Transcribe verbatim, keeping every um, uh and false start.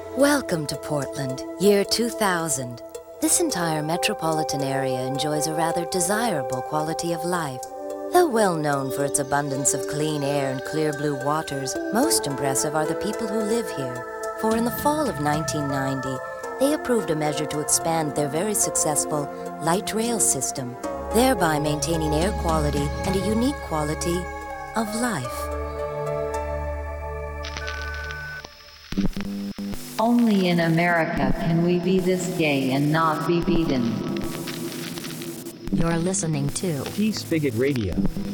Welcome to Portland, year two thousand. This entire metropolitan area enjoys a rather desirable quality of life. Though well known for its abundance of clean air and clear blue waters, most impressive are the people who live here. For in the fall of nineteen ninety, they approved a measure to expand their very successful light rail system, thereby maintaining air quality and a unique quality of life. Only in America can we be this gay and not be beaten. You're listening to P-Spigot Radio.